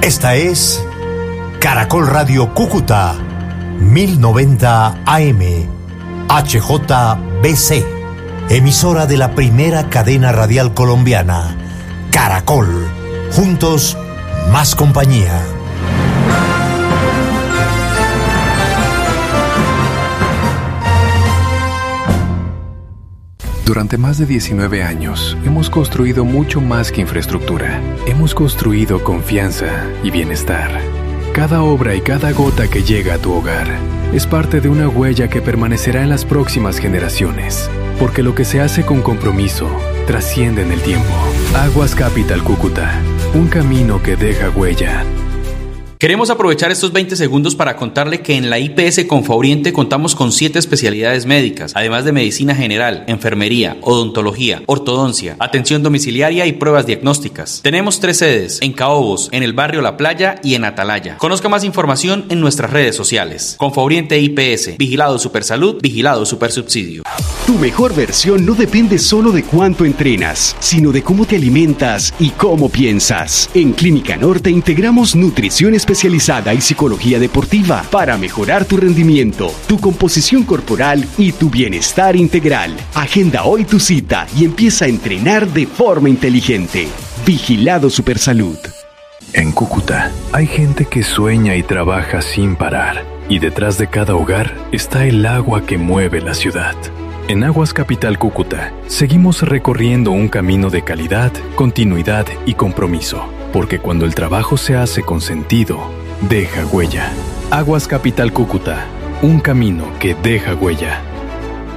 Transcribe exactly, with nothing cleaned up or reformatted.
Esta es Caracol Radio Cúcuta, mil noventa A M, H J B C, emisora de la primera cadena radial colombiana, Caracol. Juntos, más compañía. Durante más de diecinueve años, hemos construido mucho más que infraestructura. Hemos construido confianza y bienestar. Cada obra y cada gota que llega a tu hogar es parte de una huella que permanecerá en las próximas generaciones. Porque lo que se hace con compromiso trasciende en el tiempo. Aguas Capital Cúcuta, un camino que deja huella. Queremos aprovechar estos veinte segundos para contarle que en la I P S Confaoriente contamos con siete especialidades médicas, además de medicina general, enfermería, odontología, ortodoncia, atención domiciliaria y pruebas diagnósticas. Tenemos tres sedes, en Caobos, en el barrio La Playa y en Atalaya. Conozca más información en nuestras redes sociales. Confaoriente I P S, Vigilado Supersalud, Vigilado Supersubsidio. Tu mejor versión no depende solo de cuánto entrenas, sino de cómo te alimentas y cómo piensas. En Clínica Norte integramos nutrición especial especializada y psicología deportiva para mejorar tu rendimiento, tu composición corporal y tu bienestar integral. Agenda hoy tu cita y empieza a entrenar de forma inteligente. Vigilado Supersalud. En Cúcuta hay gente que sueña y trabaja sin parar, y detrás de cada hogar está el agua que mueve la ciudad. En Aguas Capital Cúcuta seguimos recorriendo un camino de calidad, continuidad y compromiso. Porque cuando el trabajo se hace con sentido, deja huella. Aguas Capital Cúcuta, un camino que deja huella.